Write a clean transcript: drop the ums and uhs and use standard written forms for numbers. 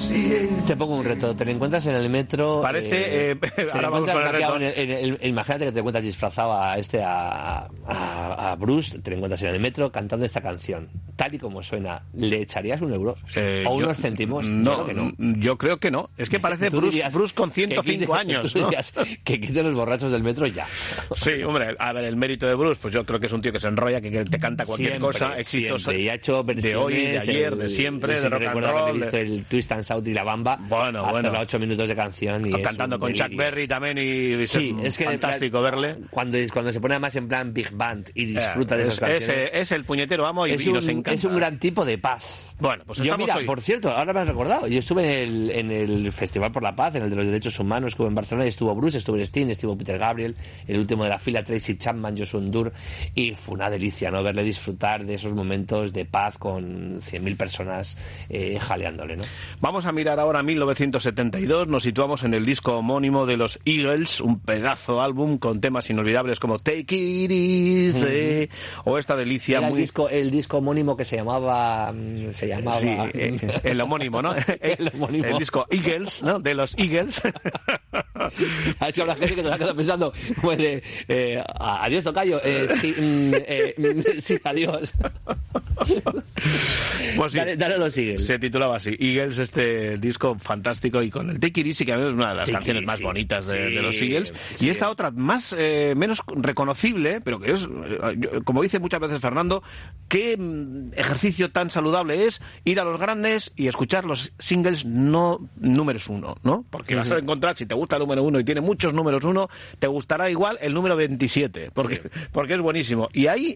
Te pongo un reto, te lo encuentras en el metro. Parece. Ahora vamos con el reto. Imagínate que te encuentras disfrazado a Bruce, te lo encuentras en el metro cantando esta canción. Tal y como suena, ¿le echarías €1? ¿O unos céntimos? No, yo creo que no. Es que parece Bruce con 105 años. Tú dirías que quiten los borrachos del metro ya. Sí, hombre, a ver, el mérito de Bruce, pues yo creo que es un tío que se enrolla, que te canta cualquier cosa, éxitos y ha hecho versiones de hoy, de ayer, de siempre, de rock and roll. He visto el Twist and Shout y la Bamba. Bueno. 8 minutos de canción y cantando con Chuck Berry también y sí, es que fantástico verle. Cuando se pone además en plan Big Band y disfruta de esas canciones. Es el puñetero amo y nos encanta. Es un gran tipo de paz. Bueno, pues hoy. Por cierto, ahora me has recordado, yo estuve en el Festival por la Paz, en el de los Derechos Humanos, estuve en Barcelona y estuvo Bruce, estuvo Sting, estuvo Peter Gabriel, el último de la fila, Tracy Chapman, Joshua Undur, y fue una delicia, ¿no? Verle disfrutar de esos momentos de paz con 100.000 personas jaleándole, ¿no? Vamos a mirar ahora 1972, nos situamos en el disco homónimo de los Eagles, un pedazo álbum con temas inolvidables como Take It Easy, o esta delicia era el disco homónimo que se llamaba sí, el homónimo, ¿no? El disco Eagles, ¿no? De los Eagles. Ha hecho la gente que se ha quedado pensando como de adiós tocayo, sí, adiós. Pues sí, dale los Eagles. Se titulaba así, Eagles, este disco fantástico, y con el Take It Easy, que a mí es una de las canciones más bonitas de los Eagles, y esta otra menos reconocible, pero que es, como dice muchas veces Fernando, qué ejercicio tan saludable es ir a los grandes y escuchar los singles no números 1, ¿no? Porque vas a encontrar, si te gusta el número 1 y tiene muchos números 1, te gustará igual el número 27, porque es buenísimo. Y ahí